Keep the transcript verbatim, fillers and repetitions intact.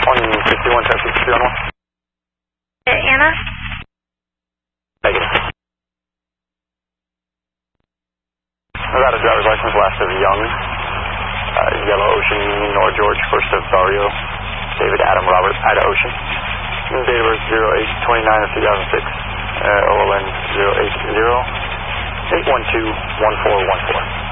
one sixty-one, ten sixty on one. Anna? Negative. I got a driver's license last of Young, uh, Yellow Ocean, Nor George, first of Barrio, David Adam Robert, Ida Ocean. And date of birth zero eight twenty-nine of two thousand six, uh, O L N zero eight zero eight one two one four one four.